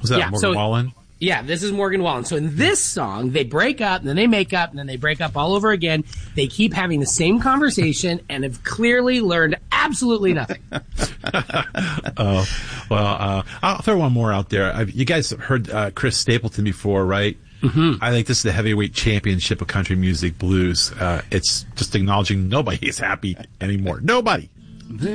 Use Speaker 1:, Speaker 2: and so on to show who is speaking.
Speaker 1: Was that Morgan Wallen?
Speaker 2: Yeah, this is Morgan Wallen. So in this song, they break up, and then they make up, and then they break up all over again. They keep having the same conversation and have clearly learned absolutely nothing.
Speaker 1: I'll throw one more out there. You guys have heard Chris Stapleton before, right?
Speaker 2: Mm-hmm.
Speaker 1: I think this is the heavyweight championship of country music blues. It's just acknowledging nobody is happy anymore. Nobody.